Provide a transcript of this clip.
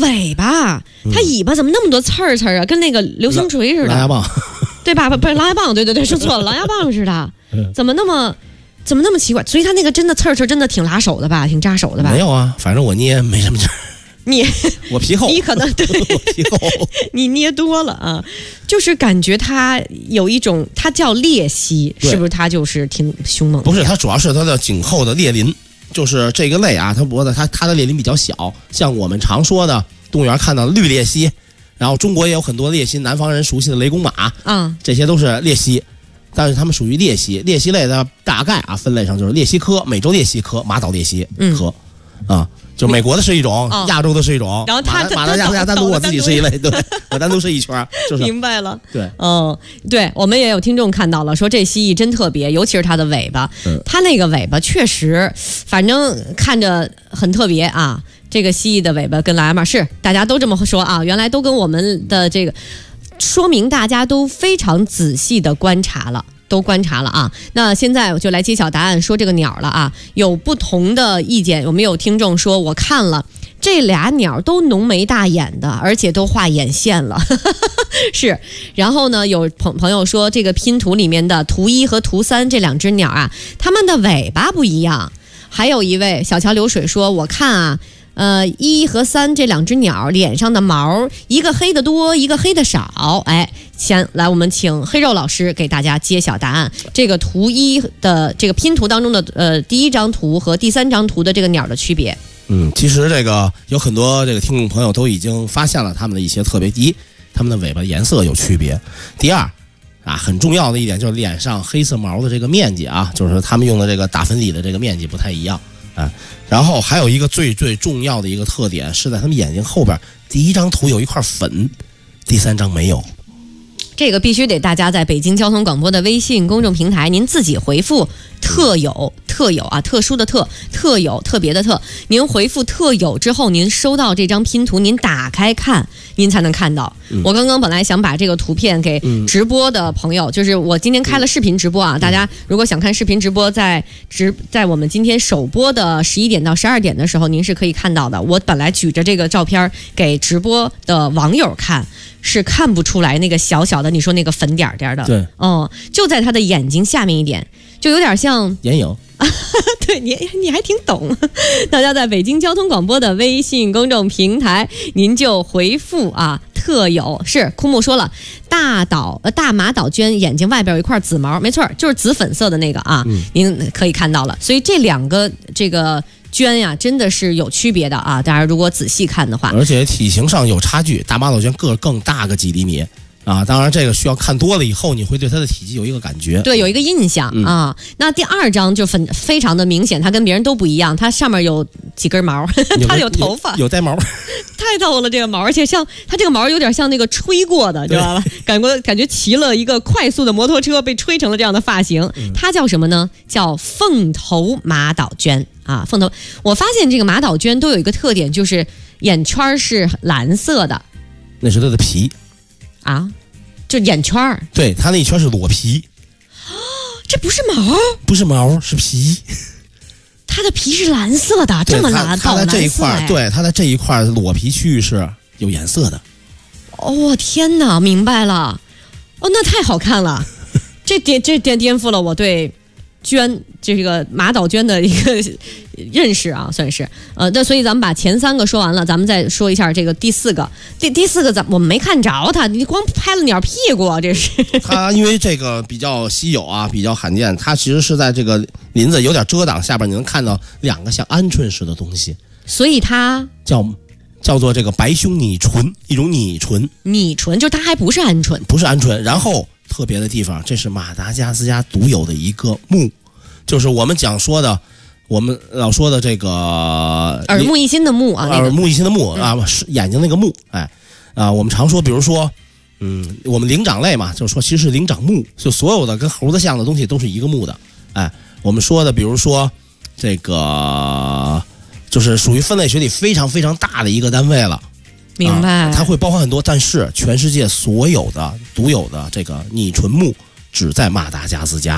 尾巴，它尾巴怎么那么多刺儿啊？跟那个流星锤似的。 狼牙棒， 对吧？不是狼牙棒，对，说错了，狼牙棒似的。怎么那么奇怪？所以它那个真的刺儿真的挺拉手的吧，挺扎手的吧？ 没有啊，反正我捏没什么劲儿。我皮厚， 你可能对， 我皮厚， 你捏多了啊，就是感觉它有一种，它叫鬣蜥，是不是？它就是挺凶猛的。 不是，它主要是它的颈后的裂鳞，就是这个类啊，它脖子它的裂鳞比较小，像我们常说的动物园看到的绿鬣蜥，然后中国也有很多鬣蜥，南方人熟悉的雷公马，这些都是鬣蜥，但是它们属于鬣蜥，鬣蜥类的大概啊分类上就是鬣蜥科、美洲鬣蜥科、马岛鬣蜥科，就美国的是一种，亚洲的是一种， 然后马达加斯加单独我自己是一类，对，我单独是一圈，就是明白了， 对， 对，我们也有听众看到了，说这蜥蜴真特别，尤其是它的尾巴，它那个尾巴确实，反正看着很特别啊。这个蜥蜴的尾巴跟狼牙棒是大家都这么说啊，原来都跟我们的这个说明，大家都非常仔细的观察了。都观察了啊，那现在我就来揭晓答案，说这个鸟了啊，有不同的意见。我们有听众说，我看了这俩鸟都浓眉大眼的，而且都画眼线了，是。然后呢，有朋友说，这个拼图里面的图1和图3这两只鸟啊，它们的尾巴不一样。还有一位小桥流水说，我看啊。1和3这两只鸟脸上的毛，一个黑的多，一个黑的少。哎，先来，我们请黑肉老师给大家揭晓答案。这个图1的这个拼图当中的第一张图和第3张图的这个鸟的区别。 其实这个有很多这个听众朋友都已经发现了它们的一些特别。第一，它们的尾巴颜色有区别。第二很重要的一点就是脸上黑色毛的这个面积啊，就是他们用的这个打粉底的这个面积不太一样然后还有一个最重要的一个特点是在他们眼睛后边，第一张图有一块粉，第3张没有。 这个必须得大家在北京交通广播的微信公众平台，您自己回复特有啊，特殊的特有，特别的特，您回复特有之后，您收到这张拼图，您打开看，您才能看到。我刚刚本来想把这个图片给直播的朋友，就是我今天开了视频直播啊，大家如果想看视频直播，在我们今天首播的11点到12点的时候，您是可以看到的。我本来举着这个照片给直播的网友看，是看不出来那个小小的你说那个粉点点的， 对， 就在他的眼睛下面一点，就有点像眼影。 对，你还挺懂。大家在北京交通广播的微信公众平台，您就回复啊，特有。是枯木说了，大马岛鹃眼睛外边有一块紫毛，没错，就是紫粉色的那个啊，您可以看到了。所以这两个这个鹃呀，真的是有区别的啊。大家如果仔细看的话， 而且体型上有差距，大马岛鹃个更大个几厘米。当然这个需要看多了以后，你会对它的体积有一个感觉， 对，有一个印象啊。那第2张就非常的明显，它跟别人都不一样，它上面有几根毛，它有头发， 有带毛， 太逗了这个毛，而且像它这个毛有点像那个吹过的，知道吧？感觉骑了一个快速的摩托车被吹成了这样的发型。它叫什么呢？叫凤头马岛鹃啊，凤头。我发现这个马岛鹃都有一个特点，就是眼圈是蓝色的， 那是它的皮。 就眼圈儿， 对，它那一圈是裸皮。 这不是毛， 不是毛，是皮。 它的皮是蓝色的，这么蓝， 它在这一块，对，它在这一块裸皮区域是有颜色的。 天哪，明白了。那太好看了。这颠覆了我对鹃这个马岛鹃的一个认识啊，算是那所以咱们把前3个说完了，咱们再说一下这个第4个。第4个我们没看着它，你光拍了鸟屁股，这是它因为这个比较稀有啊，比较罕见，它其实是在这个林子有点遮挡下边，你能看到2个像鹌鹑似的东西， 所以它叫做这个白胸拟鹑，一种拟鹑。拟鹑就它还不是鹌鹑， 不是鹌鹑。然后特别的地方，这是马达加斯加独有的一个目，就是我们老说的这个耳目一新的目啊， 耳目一新的目是眼睛那个目。我们常说，比如说我们灵长类嘛，就是说其实是灵长目，就所有的跟猴子像的东西都是一个目的。我们说的比如说这个就是属于分类学里非常非常大的一个单位了。 明白。 它会包含很多，但是全世界所有的独有的这个拟鹑目只在马达加斯加。